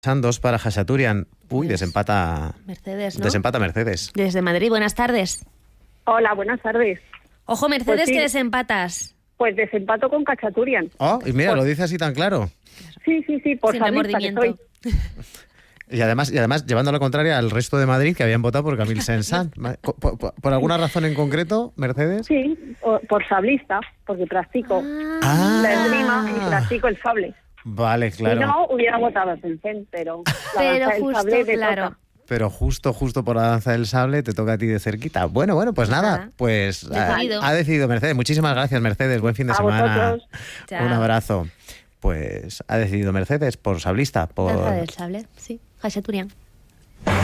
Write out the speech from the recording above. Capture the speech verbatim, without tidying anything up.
Dos para Khachaturian. Uy, Pues, desempata Mercedes, ¿no? Desempata Mercedes. Desde Madrid, buenas tardes. Hola, buenas tardes. Ojo, Mercedes, Pues sí. que desempatas. Pues desempato con Khachaturian. Oh, y mira, Por- lo dice así tan claro. Sí, sí, sí, por Sin sablista que remordimiento. soy. Y además, y además llevando la contraria al resto de Madrid que habían votado por Camille Saint-Saëns. ¿Por, por- por alguna razón en concreto, Mercedes? Sí, o- por sablista, porque practico Ah. la esgrima y practico el sable. Vale, claro. Si no, hubiera votado a Tencent, pero la Pero danza del justo, sable me claro. toca. Pero justo, justo por la danza del sable te toca a ti de cerquita. Bueno, bueno, pues nada, Nada. pues ha, Decidido. ha decidido Mercedes. Muchísimas gracias, Mercedes. Buen fin de A semana. vosotros. Chao. Un abrazo. Pues ha decidido Mercedes por sablista, por Danza del sable, sí. Khachaturian.